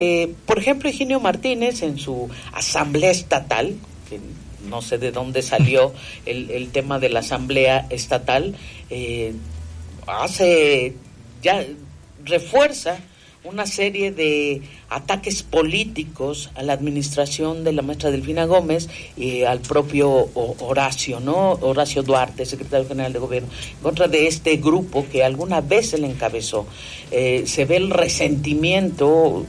Por ejemplo, Higinio Martínez en su asamblea estatal, que no sé de dónde salió el tema de la asamblea estatal, refuerza una serie de ataques políticos a la administración de la maestra Delfina Gómez y al propio Horacio Duarte, secretario general de gobierno, en contra de este grupo que alguna vez se le encabezó. Se ve el resentimiento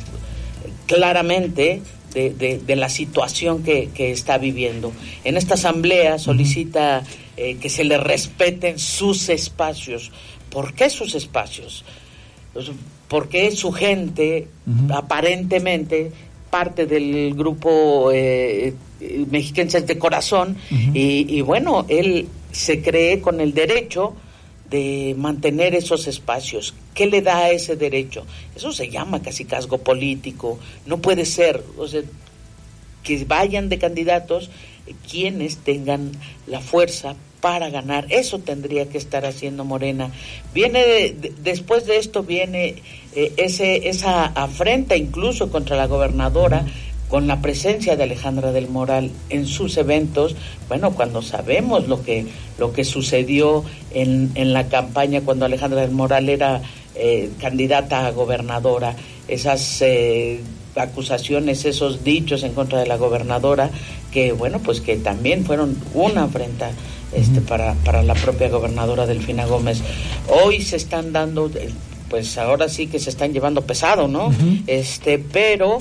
claramente de la situación que está viviendo. En esta asamblea solicita que se le respeten sus espacios. ¿Por qué sus espacios? Porque su gente, aparentemente, parte del grupo Mexiquenses de Corazón, y bueno, él se cree con el derecho de mantener esos espacios. ¿Qué le da ese derecho? Eso se llama cacicazgo político. No puede ser, o sea, que vayan de candidatos quienes tengan la fuerza para ganar. Eso tendría que estar haciendo Morena. Después de esto viene esa afrenta incluso contra la gobernadora, con la presencia de Alejandra del Moral en sus eventos. Bueno, cuando sabemos lo que sucedió en la campaña cuando Alejandra del Moral era candidata a gobernadora, esas acusaciones, esos dichos en contra de la gobernadora, que bueno, pues que también fueron una afrenta para la propia gobernadora Delfina Gómez. Hoy se están dando, pues ahora sí que se están llevando pesado, ¿no? Pero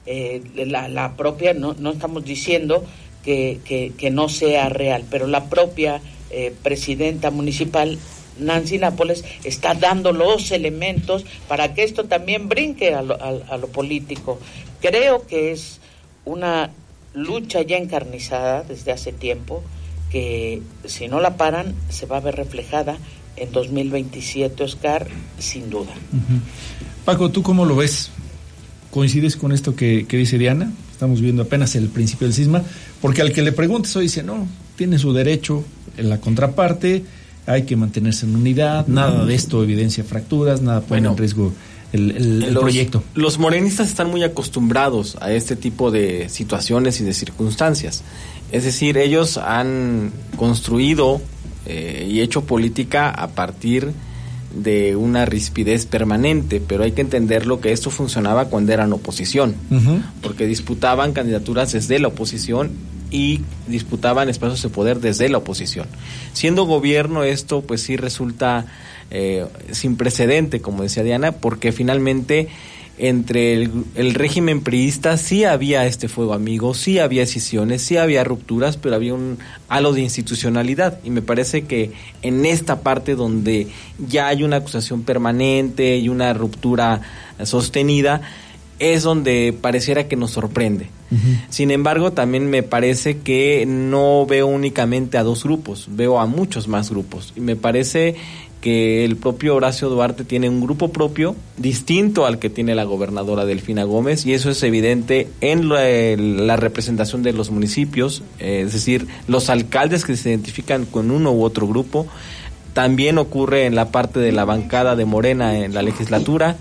la propia, no estamos diciendo que no sea real, pero la propia presidenta municipal, Nancy Nápoles, está dando los elementos para que esto también brinque a lo político. Creo que es una lucha ya encarnizada desde hace tiempo, que si no la paran se va a ver reflejada en 2027, Oscar, sin duda. Paco, ¿tú cómo lo ves? ¿Coincides con esto que dice Diana? Estamos viendo apenas el principio del cisma, porque al que le preguntes hoy dice, no, tiene su derecho en la contraparte, hay que mantenerse en unidad, nada de esto evidencia fracturas, nada pone en riesgo el proyecto. Los morenistas están muy acostumbrados a este tipo de situaciones y de circunstancias. Es decir, ellos han construido y hecho política a partir de una rispidez permanente, pero hay que entenderlo que esto funcionaba cuando eran oposición, porque disputaban candidaturas desde la oposición y disputaban espacios de poder desde la oposición. Siendo gobierno, esto pues sí resulta sin precedente, como decía Diana, porque finalmente entre el régimen priista sí había este fuego amigo, sí había escisiones, sí había rupturas, pero había un halo de institucionalidad, y me parece que en esta parte donde ya hay una acusación permanente y una ruptura sostenida es donde pareciera que nos sorprende. Sin embargo, también me parece que no veo únicamente a dos grupos, veo a muchos más grupos, y me parece que el propio Horacio Duarte tiene un grupo propio distinto al que tiene la gobernadora Delfina Gómez, y eso es evidente en la representación de los municipios, es decir, los alcaldes que se identifican con uno u otro grupo. También ocurre en la parte de la bancada de Morena en la legislatura,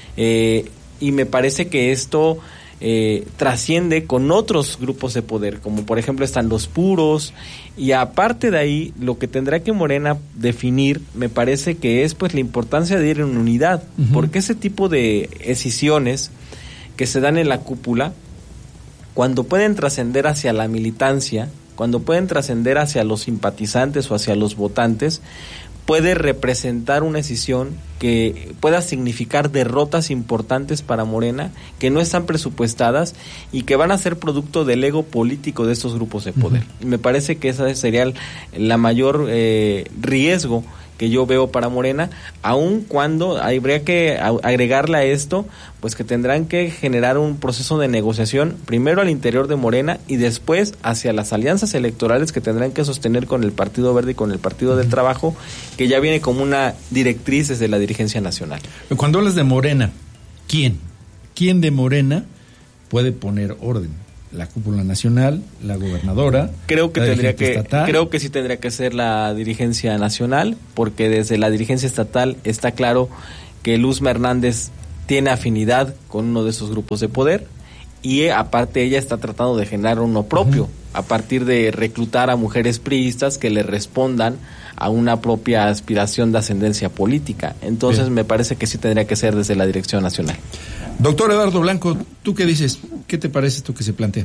y me parece que esto trasciende con otros grupos de poder, como por ejemplo están los puros, y aparte de ahí lo que tendrá que Morena definir, me parece que es pues la importancia de ir en unidad, porque ese tipo de escisiones que se dan en la cúpula, cuando pueden trascender hacia la militancia, cuando pueden trascender hacia los simpatizantes o hacia los votantes, puede representar una escisión que pueda significar derrotas importantes para Morena, que no están presupuestadas y que van a ser producto del ego político de estos grupos de poder. Y me parece que esa sería la mayor riesgo que yo veo para Morena, aun cuando habría que agregarle a esto, pues que tendrán que generar un proceso de negociación, primero al interior de Morena y después hacia las alianzas electorales que tendrán que sostener con el Partido Verde y con el Partido del Trabajo, que ya viene como una directriz desde la dirigencia nacional. Cuando hablas de Morena, ¿quién de Morena puede poner orden? La cúpula nacional, la gobernadora. Creo que sí tendría que ser la dirigencia nacional, porque desde la dirigencia estatal está claro que Luzma Hernández tiene afinidad con uno de esos grupos de poder, y aparte ella está tratando de generar uno propio, a partir de reclutar a mujeres priistas que le respondan a una propia aspiración de ascendencia política. Entonces me parece que sí tendría que ser desde la Dirección Nacional. Doctor Eduardo Blanco, ¿tú qué dices? ¿Qué te parece esto que se plantea?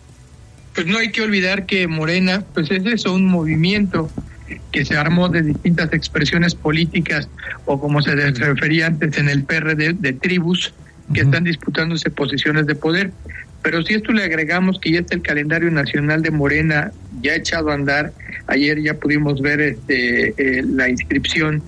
Pues no hay que olvidar que Morena, pues es eso, un movimiento que se armó de distintas expresiones políticas, o como se les refería antes en el PRD, de tribus que están disputándose posiciones de poder. Pero si esto le agregamos que ya está el calendario nacional de Morena ya echado a andar, ayer ya pudimos ver la inscripción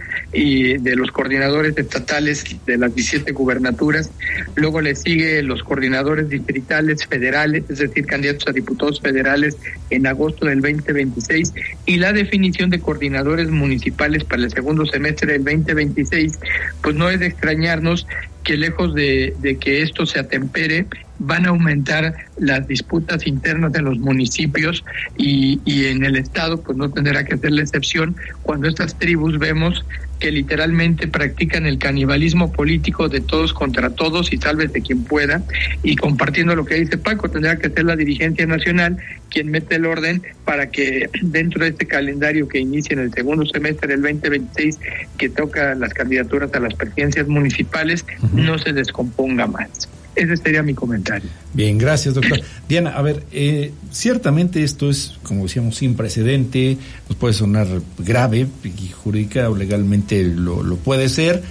de los coordinadores estatales de las 17 gubernaturas, luego le sigue los coordinadores distritales federales, es decir, candidatos a diputados federales en agosto del 2026, y la definición de coordinadores municipales para el segundo semestre del 2026, pues no es de extrañarnos que lejos de que esto se atempere, van a aumentar las disputas internas en los municipios y en el estado, pues no tendrá que ser la excepción, cuando estas tribus vemos que literalmente practican el canibalismo político de todos contra todos y sálvese quien pueda, y compartiendo lo que dice Paco, tendrá que ser la dirigencia nacional quien mete el orden para que dentro de este calendario que inicia en el segundo semestre del 2026, que toca las candidaturas a las presidencias municipales, no se descomponga más. Ese sería mi comentario. Bien, gracias, doctor. Diana, a ver, ciertamente esto es, como decíamos, sin precedente, nos puede sonar grave, y jurídica o legalmente lo puede ser.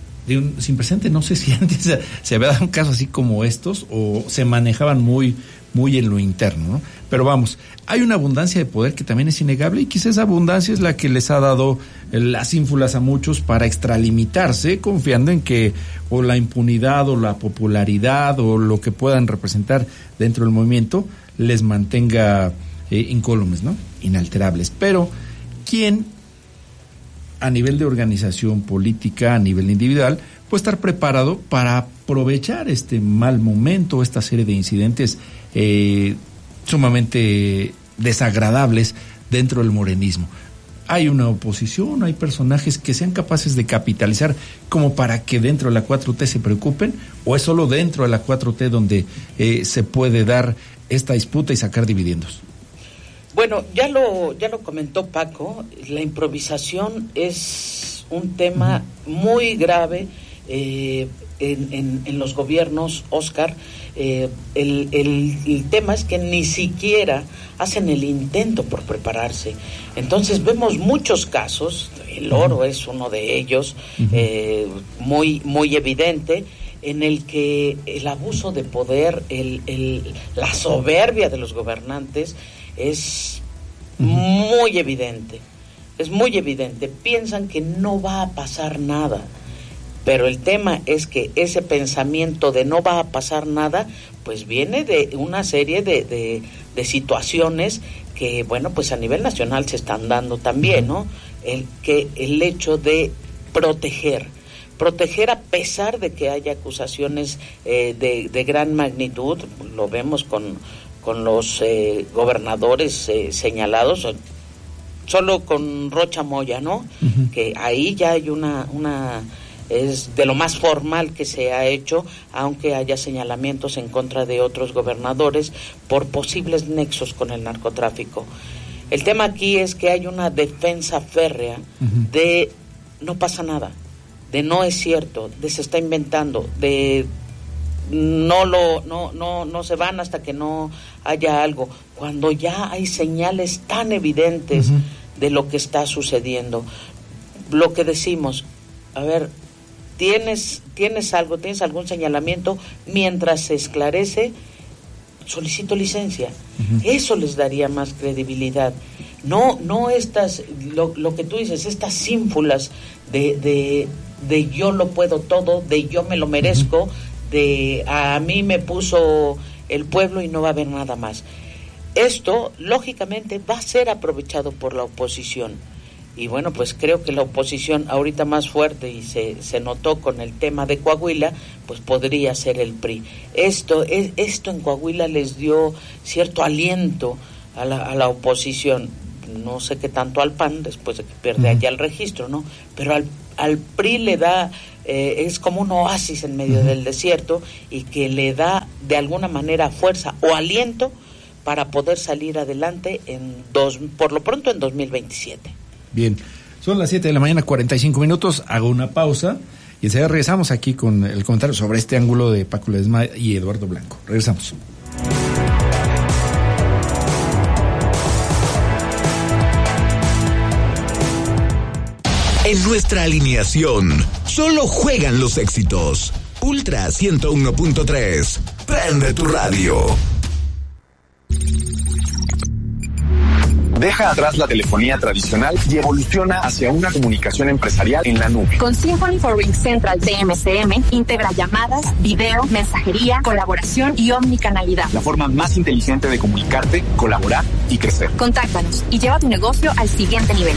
Sin precedente, no sé si antes se había dado un caso así como estos, o se manejaban muy en lo interno, ¿no? Pero vamos, hay una abundancia de poder que también es innegable, y quizás esa abundancia es la que les ha dado las ínfulas a muchos para extralimitarse, confiando en que o la impunidad o la popularidad o lo que puedan representar dentro del movimiento les mantenga incólumes, ¿no? Inalterables. Pero, ¿quién a nivel de organización política, a nivel individual, puede estar preparado para aprovechar este mal momento, esta serie de incidentes sumamente desagradables dentro del morenismo? Hay una oposición, hay personajes que sean capaces de capitalizar como para que dentro de la 4T se preocupen, o es solo dentro de la 4T donde se puede dar esta disputa y sacar dividendos. Bueno, ya lo comentó Paco, la improvisación es un tema muy grave en los gobiernos, Oscar. El tema es que ni siquiera hacen el intento por prepararse. Entonces vemos muchos casos, el oro es uno de ellos, muy evidente, en el que el abuso de poder, la soberbia de los gobernantes es muy evidente, piensan que no va a pasar nada. Pero el tema es que ese pensamiento de no va a pasar nada, pues viene de una serie de situaciones que, bueno, pues a nivel nacional se están dando también, ¿no? El hecho de proteger a pesar de que haya acusaciones de gran magnitud, lo vemos con los gobernadores señalados, solo con Rocha Moya, ¿no? Que ahí ya hay una es de lo más formal que se ha hecho, aunque haya señalamientos en contra de otros gobernadores por posibles nexos con el narcotráfico. El tema aquí es que hay una defensa férrea de no pasa nada, de no es cierto, de se está inventando, de no se van hasta que no haya algo, cuando ya hay señales tan evidentes de lo que está sucediendo. Lo que decimos, a ver, ¿Tienes algún señalamiento? Mientras se esclarece, solicito licencia. Eso les daría más credibilidad. No estas, lo que tú dices, estas ínfulas de yo lo puedo todo, de yo me lo merezco, de a mí me puso el pueblo y no va a haber nada más. Esto, lógicamente, va a ser aprovechado por la oposición. Y bueno, pues creo que la oposición ahorita más fuerte, y se notó con el tema de Coahuila, pues podría ser el PRI. Esto en Coahuila les dio cierto aliento a la oposición, no sé qué tanto al PAN, después de que pierde allá el registro, ¿no? Pero al PRI le da, es como un oasis en medio del desierto, y que le da de alguna manera fuerza o aliento para poder salir adelante por lo pronto en 2027. Bien, son las 7 de la mañana, 45 minutos, hago una pausa y enseguida regresamos aquí con el comentario sobre este ángulo de Paco Ledesma y Eduardo Blanco. Regresamos. En nuestra alineación, solo juegan los éxitos. Ultra 101.3. Prende tu radio. Deja atrás la telefonía tradicional y evoluciona hacia una comunicación empresarial en la nube. Con Symphony for RingCentral TMCM, integra llamadas, video, mensajería, colaboración y omnicanalidad. La forma más inteligente de comunicarte, colaborar y crecer. Contáctanos y lleva tu negocio al siguiente nivel.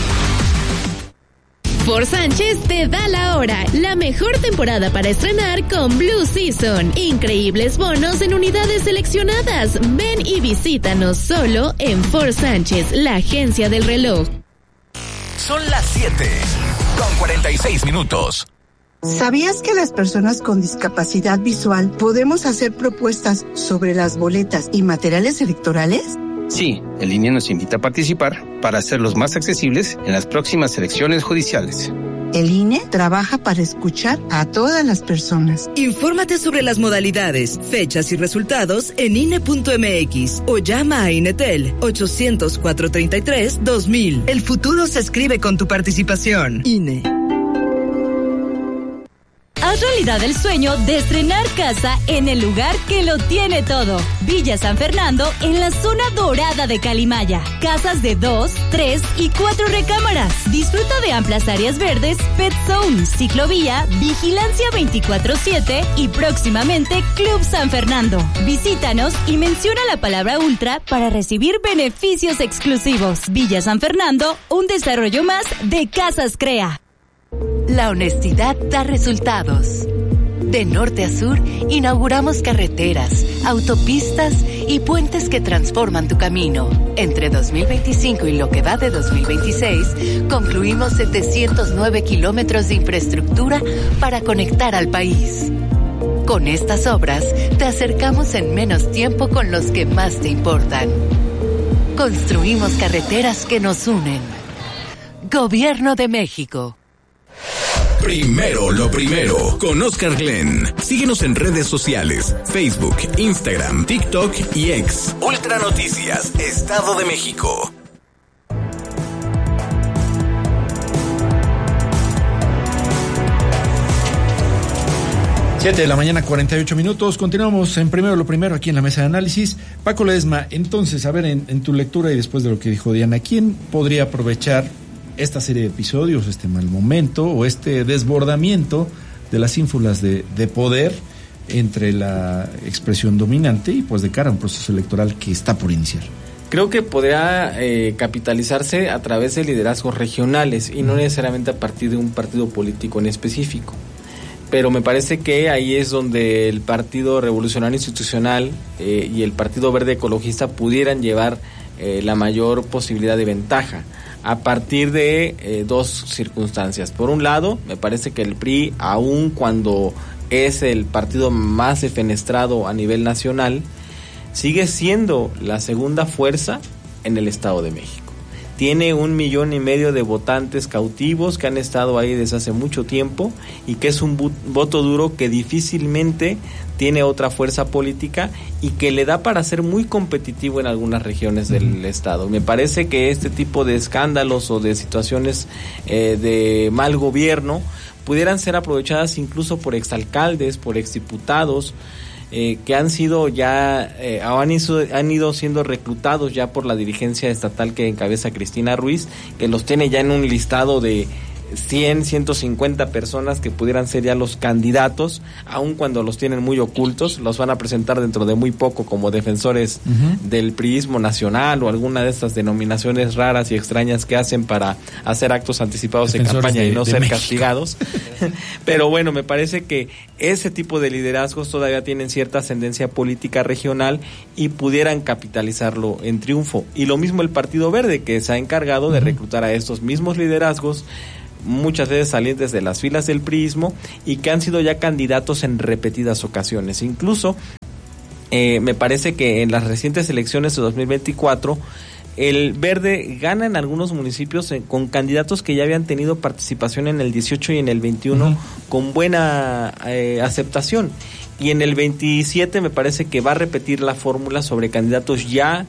Ford Sánchez te da la hora. La mejor temporada para estrenar con Blue Season. Increíbles bonos en unidades seleccionadas. Ven y visítanos solo en Ford Sánchez, la agencia del reloj. Son las 7:46. ¿Sabías que las personas con discapacidad visual podemos hacer propuestas sobre las boletas y materiales electorales? Sí, el INE nos invita a participar para hacerlos más accesibles en las próximas elecciones judiciales. El INE trabaja para escuchar a todas las personas. Infórmate sobre las modalidades, fechas y resultados en INE.mx o llama a INETEL 800-433-2000. El futuro se escribe con tu participación. INE. Haz realidad el sueño de estrenar casa en el lugar que lo tiene todo. Villa San Fernando, en la zona dorada de Calimaya. Casas de 2, 3 y 4 recámaras. Disfruta de amplias áreas verdes, pet zone, ciclovía, vigilancia 24/7 y próximamente Club San Fernando. Visítanos y menciona la palabra Ultra para recibir beneficios exclusivos. Villa San Fernando, un desarrollo más de Casas Crea. La honestidad da resultados. De norte a sur, inauguramos carreteras, autopistas y puentes que transforman tu camino. Entre 2025 y lo que va de 2026, concluimos 709 kilómetros de infraestructura para conectar al país. Con estas obras, te acercamos en menos tiempo con los que más te importan. Construimos carreteras que nos unen. Gobierno de México. Primero lo primero, con Oscar Glenn. Síguenos en redes sociales, Facebook, Instagram, TikTok y X. Ultra Noticias, Estado de México. Siete de la mañana, 48 minutos. Continuamos en Primero lo Primero aquí en la mesa de análisis. Paco Ledesma, entonces, a ver, en tu lectura y después de lo que dijo Diana, ¿quién podría aprovechar esta serie de episodios, este mal momento o este desbordamiento de las ínfulas de poder entre la expresión dominante y pues de cara a un proceso electoral que está por iniciar? Creo que podría capitalizarse a través de liderazgos regionales y no necesariamente a partir de un partido político en específico. Pero me parece que ahí es donde el Partido Revolucionario Institucional y el Partido Verde Ecologista pudieran llevar la mayor posibilidad de ventaja a partir de dos circunstancias. Por un lado, me parece que el PRI, aun cuando es el partido más defenestrado a nivel nacional, sigue siendo la segunda fuerza en el Estado de México. Tiene 1,5 millones de votantes cautivos que han estado ahí desde hace mucho tiempo y que es un voto duro que difícilmente tiene otra fuerza política y que le da para ser muy competitivo en algunas regiones del estado. Me parece que este tipo de escándalos o de situaciones de mal gobierno pudieran ser aprovechadas incluso por exalcaldes, por exdiputados, que han sido ya han ido siendo reclutados ya por la dirigencia estatal que encabeza Cristina Ruiz, que los tiene ya en un listado de 150 personas que pudieran ser ya los candidatos, aun cuando los tienen muy ocultos. Los van a presentar dentro de muy poco como defensores del priismo nacional o alguna de estas denominaciones raras y extrañas que hacen para hacer actos anticipados de campaña y no ser castigados. Pero bueno, me parece que ese tipo de liderazgos todavía tienen cierta ascendencia política regional y pudieran capitalizarlo en triunfo. Y lo mismo el Partido Verde, que se ha encargado de reclutar a estos mismos liderazgos muchas veces salientes de las filas del priismo y que han sido ya candidatos en repetidas ocasiones. Incluso me parece que en las recientes elecciones de 2024 el Verde gana en algunos municipios con candidatos que ya habían tenido participación en el 18 y en el 21 con buena aceptación. Y en el 27 me parece que va a repetir la fórmula sobre candidatos ya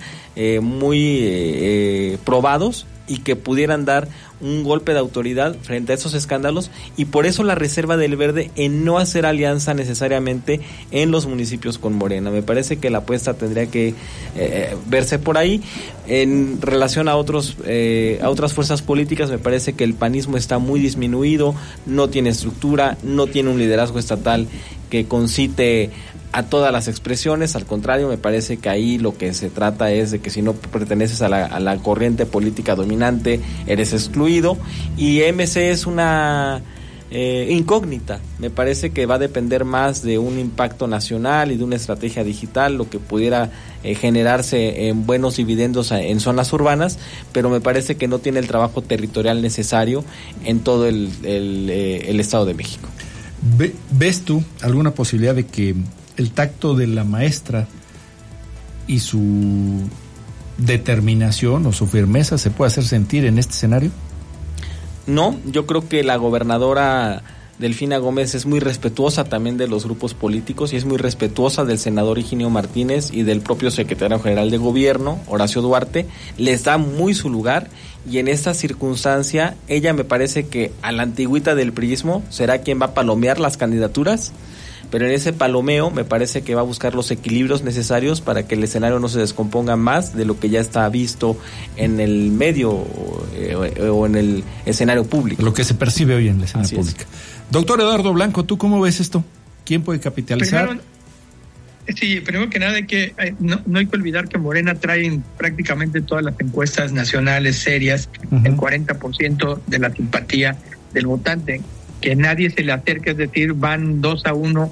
muy probados y que pudieran dar un golpe de autoridad frente a esos escándalos, y por eso la reserva del Verde en no hacer alianza necesariamente en los municipios con Morena. Me parece que la apuesta tendría que verse por ahí. En relación a otras fuerzas políticas, me parece que el panismo está muy disminuido, no tiene estructura, no tiene un liderazgo estatal que concite a todas las expresiones. Al contrario, me parece que ahí lo que se trata es de que si no perteneces a la corriente política dominante, eres excluido, y MC es una incógnita. Me parece que va a depender más de un impacto nacional y de una estrategia digital, lo que pudiera generarse en buenos dividendos en zonas urbanas, pero me parece que no tiene el trabajo territorial necesario en todo el Estado de México. ¿Ves tú alguna posibilidad de que el tacto de la maestra y su determinación o su firmeza se puede hacer sentir en este escenario? No, yo creo que la gobernadora Delfina Gómez es muy respetuosa también de los grupos políticos y es muy respetuosa del senador Higinio Martínez y del propio secretario general de gobierno, Horacio Duarte. Les da muy su lugar, y en esta circunstancia ella me parece que a la antigüita del priismo será quien va a palomear las candidaturas, pero en ese palomeo me parece que va a buscar los equilibrios necesarios para que el escenario no se descomponga más de lo que ya está visto en el medio o en el escenario público. Lo que se percibe hoy en la escena pública. Doctor Eduardo Blanco, ¿tú cómo ves esto? ¿Quién puede capitalizar? Primero que nada no hay que olvidar que Morena trae prácticamente todas las encuestas nacionales serias, el 40% de la simpatía del votante, que nadie se le acerque, es decir, van 2-1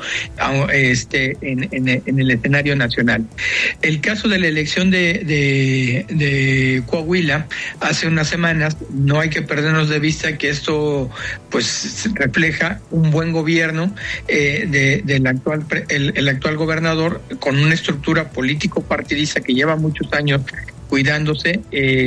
en el escenario nacional. El caso de la elección de Coahuila hace unas semanas, no hay que perdernos de vista que esto pues refleja un buen gobierno del actual gobernador, con una estructura político partidista que lleva muchos años cuidándose,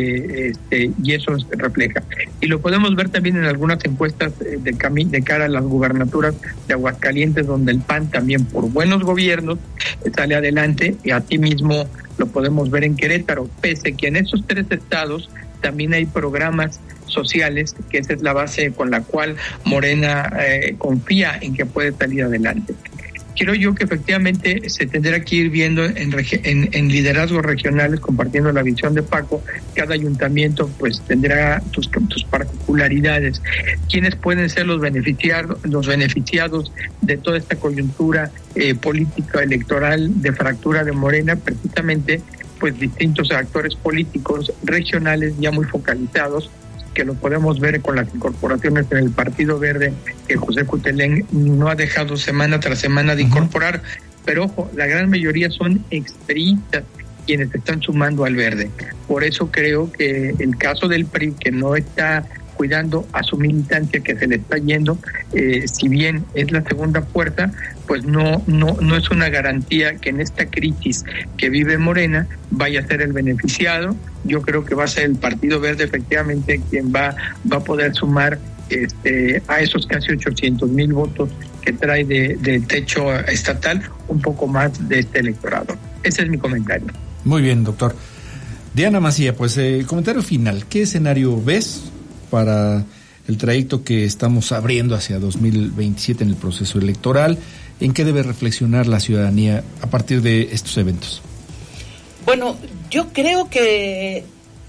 y eso se refleja. Y lo podemos ver también en algunas encuestas de cara a las gubernaturas de Aguascalientes, donde el PAN también por buenos gobiernos sale adelante, y asimismo lo podemos ver en Querétaro, pese que en esos 3 estados también hay programas sociales, que esa es la base con la cual Morena confía en que puede salir adelante. Creo yo que efectivamente se tendrá que ir viendo en liderazgos regionales, compartiendo la visión de Paco. Cada ayuntamiento pues tendrá tus particularidades. ¿Quiénes pueden ser los beneficiados de toda esta coyuntura política electoral de fractura de Morena? Precisamente pues distintos actores políticos regionales ya muy focalizados, que lo podemos ver con las incorporaciones en el Partido Verde, que José Cutelén no ha dejado semana tras semana de incorporar, pero ojo, la gran mayoría son expriistas quienes se están sumando al Verde. Por eso creo que el caso del PRI, que no está cuidando a su militancia, que se le está yendo, si bien es la segunda fuerza, pues no es una garantía que en esta crisis que vive Morena vaya a ser el beneficiado. Yo creo que va a ser el Partido Verde efectivamente quien va a poder sumar a esos casi 800,000 votos que trae de techo estatal, un poco más de este electorado. Ese es mi comentario. Muy bien, doctor. Diana Macía, pues comentario final. ¿Qué escenario ves para el trayecto que estamos abriendo hacia 2027 en el proceso electoral? ¿En qué debe reflexionar la ciudadanía a partir de estos eventos? Bueno, yo creo que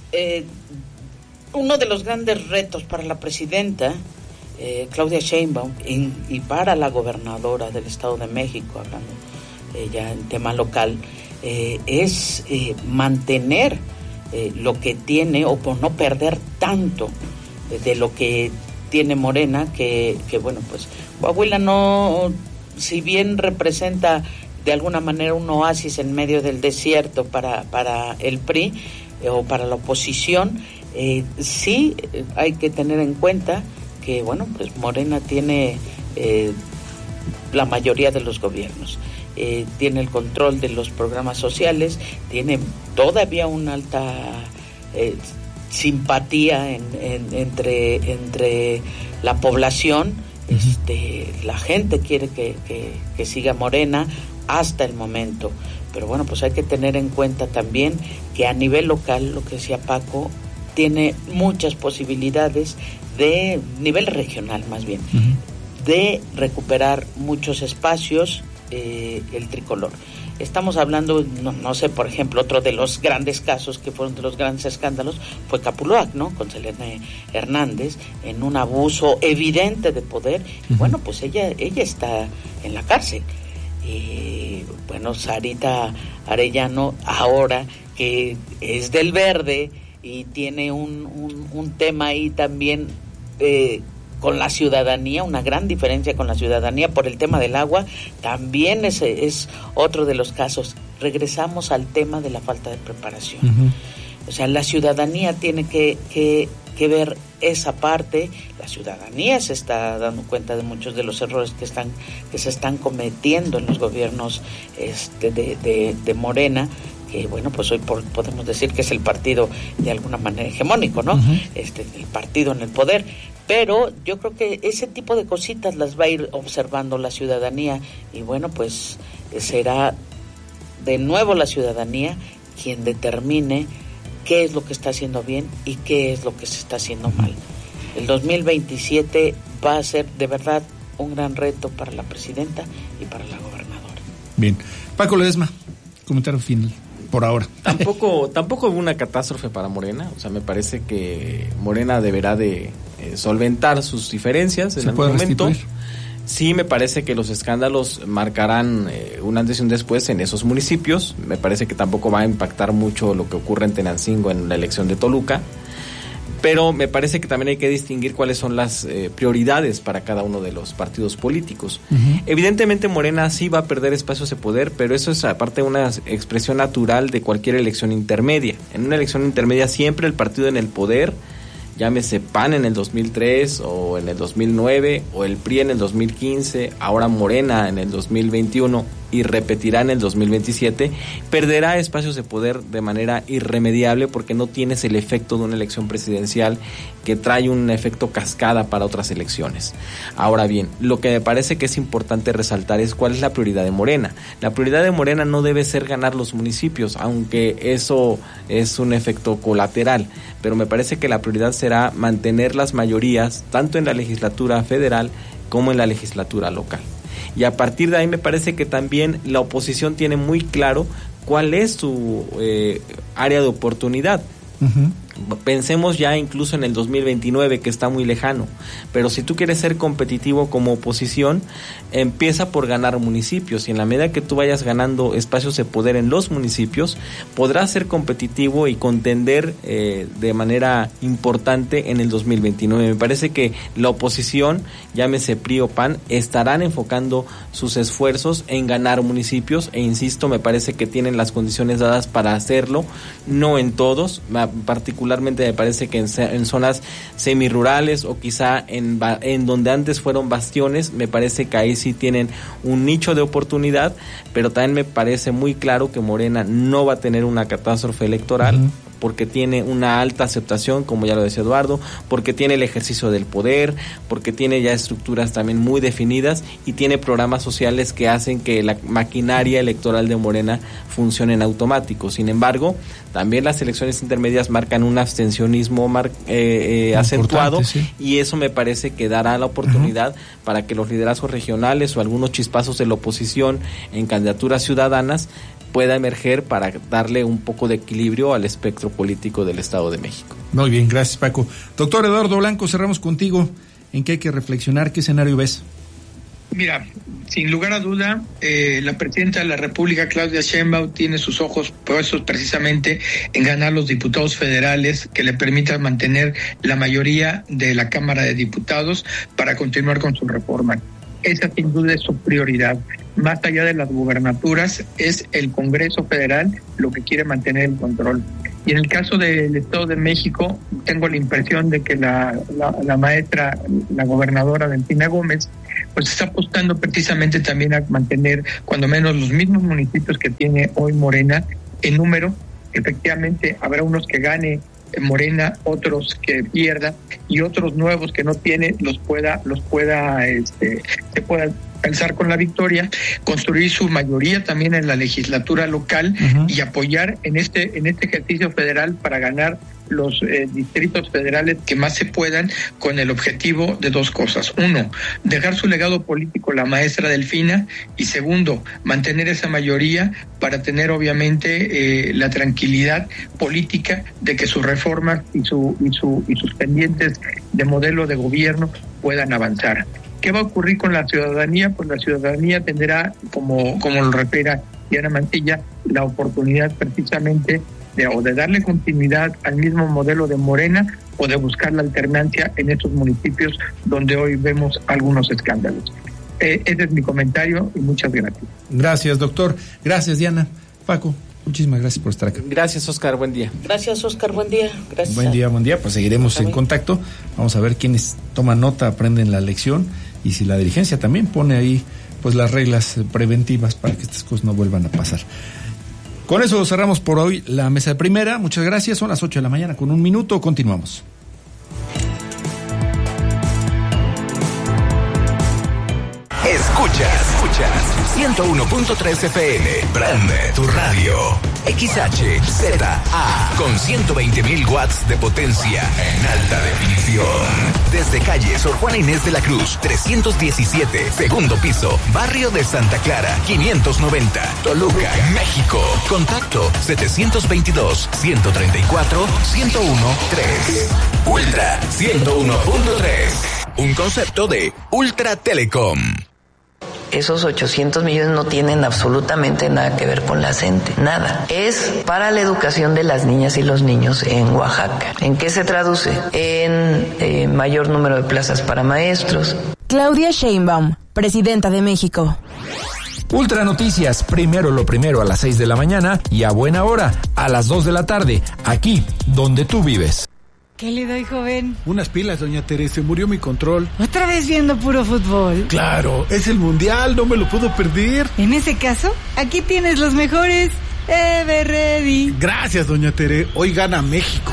uno de los grandes retos para la presidenta Claudia Sheinbaum y para la gobernadora del Estado de México, hablando ya en tema local, es mantener lo que tiene, o por no perder tanto de lo que tiene Morena, que bueno, pues Coahuila no, si bien representa de alguna manera un oasis en medio del desierto para el PRI o para la oposición, sí hay que tener en cuenta que, bueno, pues Morena tiene la mayoría de los gobiernos, tiene el control de los programas sociales, tiene todavía una alta simpatía entre la población. La gente quiere que siga Morena hasta el momento, pero bueno, pues hay que tener en cuenta también que a nivel local, lo que decía Paco, tiene muchas posibilidades de nivel regional, más bien, de recuperar muchos espacios el tricolor. Estamos hablando, no sé, por ejemplo, otro de los grandes casos que fueron de los grandes escándalos fue Capuluac, ¿no? Con Selene Hernández, en un abuso evidente de poder. Y bueno, pues ella está en la cárcel. Y bueno, Sarita Arellano, ahora que es del Verde y tiene un tema ahí también con la ciudadanía, una gran diferencia con la ciudadanía por el tema del agua, también es otro de los casos. Regresamos al tema de la falta de preparación. O sea, la ciudadanía tiene que ver esa parte. La ciudadanía se está dando cuenta de muchos de los errores que se están cometiendo en los gobiernos de Morena, que bueno, pues hoy podemos decir que es el partido de alguna manera hegemónico, ¿no? El partido en el poder. Pero yo creo que ese tipo de cositas las va a ir observando la ciudadanía, y bueno, pues será de nuevo la ciudadanía quien determine qué es lo que está haciendo bien y qué es lo que se está haciendo mal. El 2027 va a ser de verdad un gran reto para la presidenta y para la gobernadora. Bien. Paco Ledesma, comentario final por ahora. Tampoco hubo una catástrofe para Morena. O sea, me parece que Morena deberá de solventar sus diferencias en algún momento. Sí, me parece que los escándalos marcarán un antes y un después en esos municipios. Me parece que tampoco va a impactar mucho lo que ocurre en Tenancingo en la elección de Toluca. Pero me parece que también hay que distinguir cuáles son las prioridades para cada uno de los partidos políticos. Evidentemente Morena sí va a perder espacios de poder, pero eso es aparte una expresión natural de cualquier elección intermedia. En una elección intermedia siempre el partido en el poder, llámese PAN en el 2003 o en el 2009 o el PRI en el 2015, ahora Morena en el 2021 y repetirá en el 2027, perderá espacios de poder de manera irremediable porque no tienes el efecto de una elección presidencial que trae un efecto cascada para otras elecciones. Ahora bien, lo que me parece que es importante resaltar es cuál es la prioridad de Morena. La prioridad de Morena no debe ser ganar los municipios, aunque eso es un efecto colateral, pero me parece que la prioridad será mantener las mayorías tanto en la legislatura federal como en la legislatura local. Y a partir de ahí me parece que también la oposición tiene muy claro cuál es su área de oportunidad. Pensemos ya incluso en el 2029, que está muy lejano, pero si tú quieres ser competitivo como oposición, empieza por ganar municipios, y en la medida que tú vayas ganando espacios de poder en los municipios, podrás ser competitivo y contender de manera importante en el 2029. Me parece que la oposición, llámese PRI o PAN, estarán enfocando sus esfuerzos en ganar municipios, e insisto, me parece que tienen las condiciones dadas para hacerlo, no en todos, particularmente me parece que en zonas semirurales o quizá en donde antes fueron bastiones, me parece que ahí sí tienen un nicho de oportunidad, pero también me parece muy claro que Morena no va a tener una catástrofe electoral, porque tiene una alta aceptación, como ya lo decía Eduardo, porque tiene el ejercicio del poder, porque tiene ya estructuras también muy definidas y tiene programas sociales que hacen que la maquinaria electoral de Morena funcione en automático. Sin embargo, también las elecciones intermedias marcan un abstencionismo acentuado, sí. Y eso me parece que dará la oportunidad para que los liderazgos regionales o algunos chispazos de la oposición en candidaturas ciudadanas pueda emerger para darle un poco de equilibrio al espectro político del Estado de México. Muy bien, gracias Paco. Doctor Eduardo Blanco, cerramos contigo. ¿En qué hay que reflexionar? ¿Qué escenario ves? Mira, sin lugar a duda, la presidenta de la República, Claudia Sheinbaum, tiene sus ojos puestos precisamente en ganar los diputados federales que le permitan mantener la mayoría de la Cámara de Diputados para continuar con su reforma. Esa sin duda es su prioridad. Más allá de las gubernaturas, es el Congreso Federal lo que quiere mantener el control. Y en el caso del Estado de México, tengo la impresión de que la maestra, la gobernadora Delfina Gómez, pues está apostando precisamente también a mantener cuando menos los mismos municipios que tiene hoy Morena en número. Efectivamente habrá unos que gane Morena, otros que pierda y otros nuevos que no tiene se pueda alzar con la victoria, construir su mayoría también en la legislatura local y apoyar en este ejercicio federal para ganar los distritos federales que más se puedan, con el objetivo de dos cosas: uno, dejar su legado político la maestra Delfina, y segundo, mantener esa mayoría para tener obviamente la tranquilidad política de que sus reformas y sus pendientes de modelo de gobierno puedan avanzar. ¿Qué va a ocurrir con la ciudadanía? Pues la ciudadanía tendrá, como lo refiere Diana Mantilla, la oportunidad precisamente de darle continuidad al mismo modelo de Morena o de buscar la alternancia en estos municipios donde hoy vemos algunos escándalos. Ese es mi comentario y muchas gracias. Gracias, doctor. Gracias, Diana. Paco, muchísimas gracias por estar acá. Gracias, Oscar. Buen día. Gracias, Oscar. Buen día. Gracias. Buen día. Pues seguiremos en contacto. Vamos a ver quiénes toman nota, aprenden la lección, y si la dirigencia también pone ahí pues las reglas preventivas para que estas cosas no vuelvan a pasar. Con eso cerramos por hoy la mesa de primera. Muchas gracias. Son las 8 de la mañana con 1 minuto. Continuamos. Escuchas 101.3 FM, prende tu radio. XHZA con 120.000 watts de potencia en alta definición. Desde calle Sor Juana Inés de la Cruz, 317, segundo piso, barrio de Santa Clara, 590, Toluca, México. Contacto 722-134-1013. Ultra 101.3. Un concepto de Ultra Telecom. Esos 800 millones no tienen absolutamente nada que ver con la CENTE, nada. Es para la educación de las niñas y los niños en Oaxaca. ¿En qué se traduce? En mayor número de plazas para maestros. Claudia Sheinbaum, presidenta de México. Ultra Noticias, primero lo primero a las 6 de la mañana y a buena hora, a las 2 de la tarde, aquí donde tú vives. ¿Qué le doy, joven? Unas pilas, doña Teresa, murió mi control. ¿Otra vez viendo puro fútbol? Claro, es el mundial, no me lo puedo perder. En ese caso, aquí tienes los mejores. Everready. Gracias, doña Tere, hoy gana México.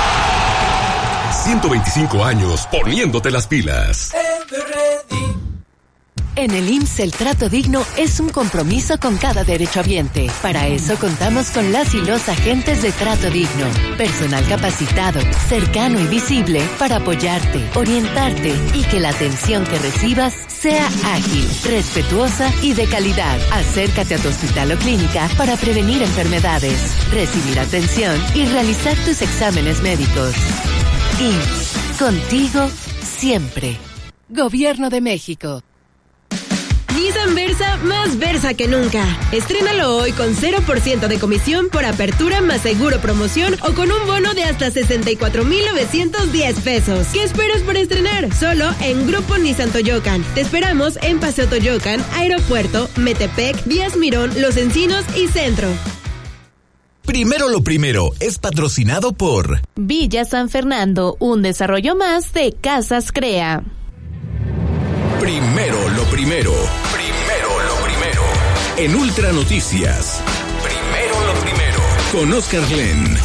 125 años poniéndote las pilas. Everready. En el IMSS el trato digno es un compromiso con cada derechohabiente. Para eso contamos con las y los agentes de trato digno. Personal capacitado, cercano y visible para apoyarte, orientarte y que la atención que recibas sea ágil, respetuosa y de calidad. Acércate a tu hospital o clínica para prevenir enfermedades, recibir atención y realizar tus exámenes médicos. IMSS, contigo siempre. Gobierno de México. Nissan Versa, más Versa que nunca. Estrénalo hoy con 0% de comisión por apertura más seguro promoción o con un bono de hasta 64,910 pesos. ¿Qué esperas por estrenar? Solo en Grupo Nissan Toyocan. Te esperamos en Paseo Toyocan, Aeropuerto, Metepec, Vías Mirón, Los Encinos y Centro. Primero lo primero es patrocinado por Villa San Fernando, un desarrollo más de Casas Crea. Primero lo primero. Primero lo primero. En Ultra Noticias. Primero lo primero. Con Oscar Glenn.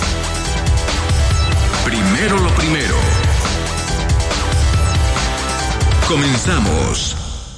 Primero lo primero. Comenzamos.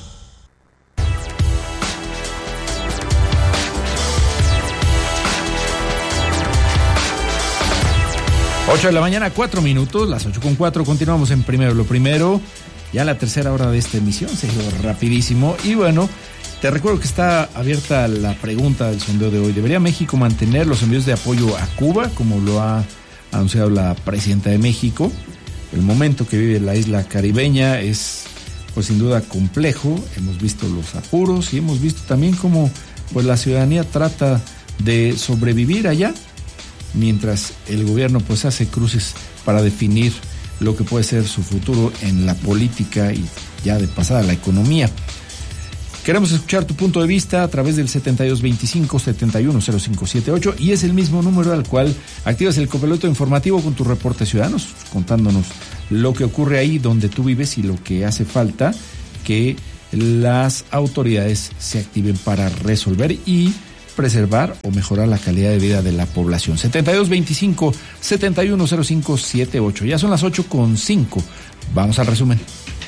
Ocho de la mañana, 4 minutos, las 8:04, continuamos en Primero lo Primero. Ya la tercera hora de esta emisión se dio rapidísimo. Y bueno, te recuerdo que está abierta la pregunta del sondeo de hoy. ¿Debería México mantener los envíos de apoyo a Cuba, como lo ha anunciado la presidenta de México? El momento que vive la isla caribeña es, pues sin duda, complejo. Hemos visto los apuros y hemos visto también cómo pues la ciudadanía trata de sobrevivir allá, mientras el gobierno pues hace cruces para definir lo que puede ser su futuro en la política y ya de pasada la economía. Queremos escuchar tu punto de vista a través del 7225-710578 y es el mismo número al cual activas el copiloto informativo con tus reportes ciudadanos, contándonos lo que ocurre ahí donde tú vives y lo que hace falta que las autoridades se activen para resolver y preservar o mejorar la calidad de vida de la población. 7225-710578. Ya son las 8:05. Vamos al resumen.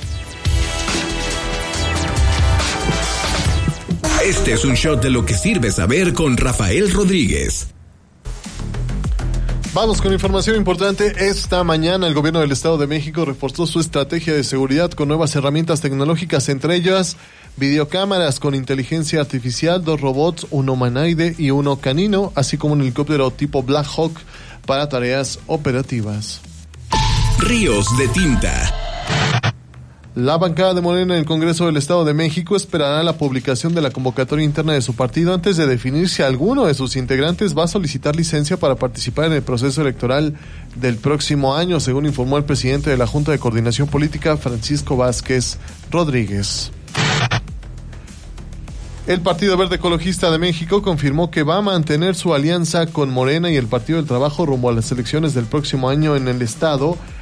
Este es un shot de lo que sirve saber con Rafael Rodríguez. Vamos con información importante. Esta mañana el gobierno del Estado de México reforzó su estrategia de seguridad con nuevas herramientas tecnológicas, entre ellas videocámaras con inteligencia artificial, 2 robots, uno humanoide y uno canino, así como un helicóptero tipo Black Hawk para tareas operativas. Ríos de tinta. La bancada de Morena en el Congreso del Estado de México esperará la publicación de la convocatoria interna de su partido antes de definir si alguno de sus integrantes va a solicitar licencia para participar en el proceso electoral del próximo año, según informó el presidente de la Junta de Coordinación Política, Francisco Vázquez Rodríguez. El Partido Verde Ecologista de México confirmó que va a mantener su alianza con Morena y el Partido del Trabajo rumbo a las elecciones del próximo año en el estado,